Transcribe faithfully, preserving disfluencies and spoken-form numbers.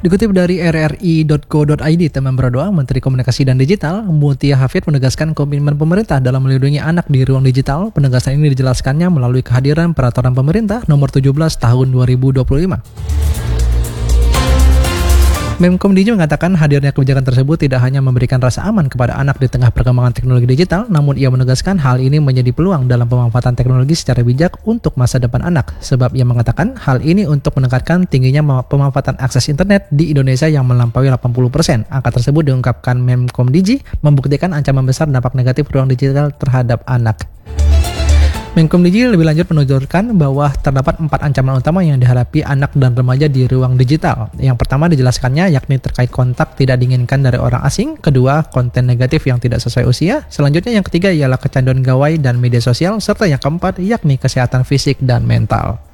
Dikutip dari r r i dot co dot i d, teman berdoa, Menteri Komunikasi dan Digital, Mutia Hafid menegaskan komitmen pemerintah dalam melindungi anak di ruang digital. Penegasan ini dijelaskannya melalui kehadiran Peraturan Pemerintah Nomor tujuh belas Tahun dua ribu dua puluh lima. Menkomdigi mengatakan hadirnya kebijakan tersebut tidak hanya memberikan rasa aman kepada anak di tengah perkembangan teknologi digital, namun ia menegaskan hal ini menjadi peluang dalam pemanfaatan teknologi secara bijak untuk masa depan anak. Sebab ia mengatakan hal ini untuk meningkatkan tingginya pemanfaatan akses internet di Indonesia yang melampaui delapan puluh persen. Angka tersebut diungkapkan Menkomdigi membuktikan ancaman besar dampak negatif ruang digital terhadap anak. Menkomdigi lebih lanjut menunjukkan bahwa terdapat empat ancaman utama yang dihadapi anak dan remaja di ruang digital. Yang pertama dijelaskannya yakni terkait kontak tidak diinginkan dari orang asing. Kedua, konten negatif yang tidak sesuai usia. Selanjutnya yang ketiga ialah kecanduan gawai dan media sosial. Serta yang keempat yakni kesehatan fisik dan mental.